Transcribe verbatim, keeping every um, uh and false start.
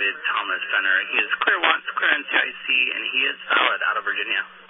Thomas Fenner. He is clear once, clear N C I C, and he is valid out of Virginia.